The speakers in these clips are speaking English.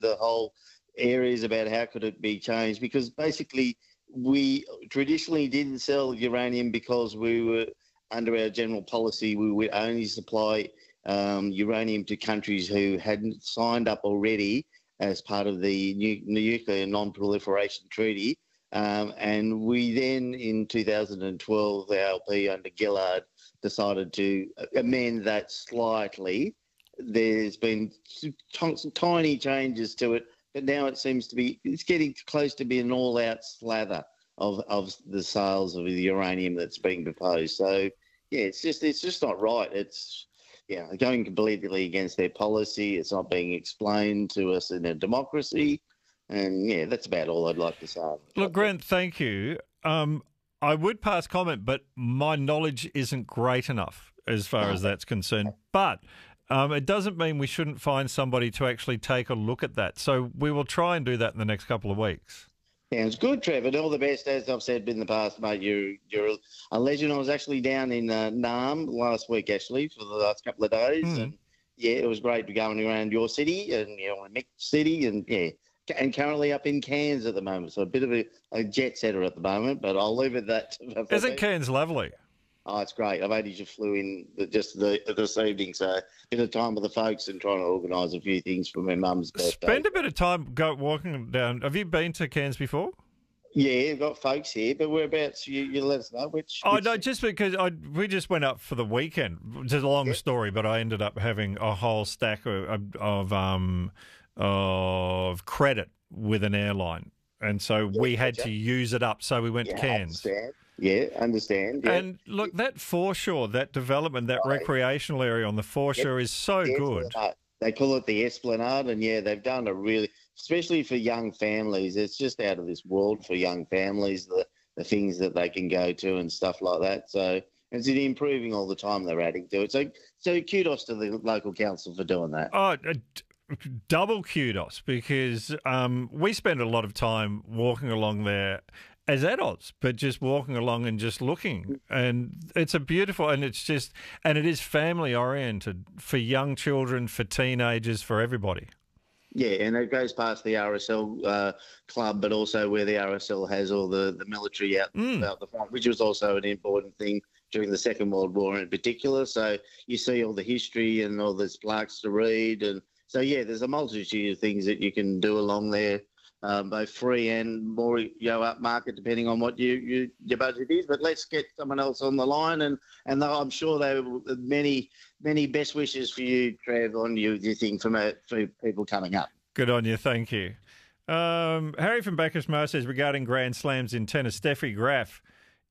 the whole areas about how could it be changed, because basically we traditionally didn't sell uranium because we were, under our general policy, we would only supply uranium to countries who hadn't signed up already as part of the Nuclear Non-Proliferation Treaty. And we then, in 2012, the ALP under Gillard decided to amend that slightly. There's been some tiny changes to it, but now it seems to be, it's getting close to being an all-out slather of the sales of the uranium that's being proposed. So, yeah, it's just not right. It's going completely against their policy. It's not being explained to us in a democracy. And, yeah, that's about all I'd like to say. Look, Grant, thank you. I would pass comment, but my knowledge isn't great enough as far as that's concerned. But it doesn't mean we shouldn't find somebody to actually take a look at that. So we will try and do that in the next couple of weeks. Sounds good, Trevor. And all the best, as I've said in the past, mate. You're a legend. I was actually down in Naarm last week, actually, for the last couple of days. And, yeah, it was great going around your city and, Mick City and, yeah. And currently up in Cairns at the moment. So a bit of a jet setter at the moment, but I'll leave it at that. Isn't Cairns lovely? Oh, it's great. I've only just flew in just this evening, so a bit of time with the folks and trying to organise a few things for my mum's birthday. Spend a bit of time walking down. Have you been to Cairns before? Yeah, I've got folks here, but whereabouts? You let us know which. Oh, no, just because we just went up for the weekend. It's a long story, but I ended up having a whole stack of credit with an airline, and so we had to use it up. So we went to Cairns. Understand. Yeah. And look, that foreshore, that development, that recreational area on the foreshore is so good. They call it the Esplanade, and they've done a really, especially for young families, it's just out of this world for young families, the things that they can go to and stuff like that. So it's improving all the time. They're adding to it. So kudos to the local council for doing that. Oh, double kudos, because we spend a lot of time walking along there as adults, but just walking along and just looking. And it's a beautiful, and it is family oriented for young children, for teenagers, for everybody. Yeah, and it goes past the RSL club, but also where the RSL has all the military out the front, which was also an important thing during the Second World War in particular. So you see all the history and all these plaques to read. And so, yeah, there's a multitude of things that you can do along there, both free and more upmarket, depending on what your budget is. But let's get someone else on the line, and I'm sure there will many best wishes for you, Trev, on your thing for people coming up. Good on you, thank you. Harry from Bacchus Moore says, regarding Grand Slams in tennis, Steffi Graf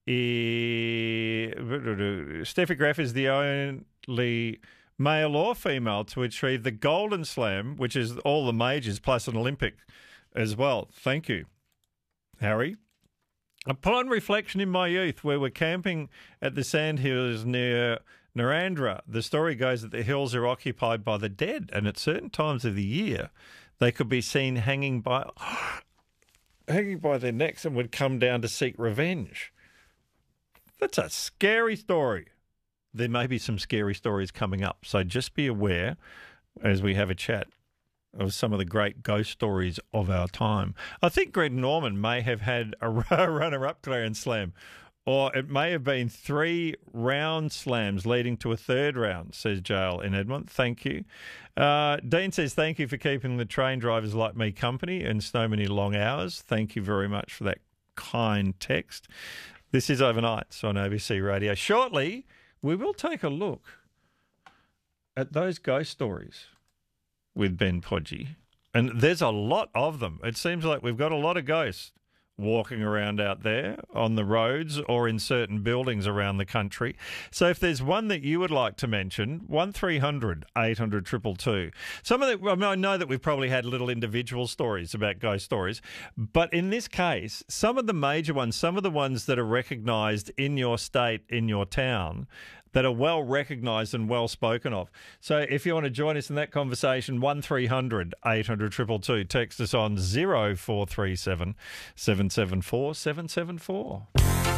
is the only male or female to achieve the Golden Slam, which is all the majors plus an Olympic as well. Thank you, Harry. Upon reflection in my youth, we were camping at the sandhills near Narandra. The story goes that the hills are occupied by the dead, and at certain times of the year, they could be seen hanging by their necks and would come down to seek revenge. That's a scary story. There may be some scary stories coming up, so just be aware as we have a chat of some of the great ghost stories of our time. I think Greg Norman may have had a runner-up Grand Slam, or it may have been 3 round slams leading to a third round, says Jael in Edmond. Thank you. Dean says, thank you for keeping the train drivers like me company and so many long hours. Thank you very much for that kind text. This is Overnights on ABC Radio. Shortly, we will take a look at those ghost stories with Ben Podgy. And there's a lot of them. It seems like we've got a lot of ghosts walking around out there on the roads or in certain buildings around the country. So if there's one that you would like to mention, 1300 800 222. Some of the, I know that we've probably had little individual stories about ghost stories, but in this case, some of the major ones, some of the ones that are recognised in your state, in your town, that are well recognised and well spoken of. So if you want to join us in that conversation, 1300 800 222. Text us on 0437 774 774.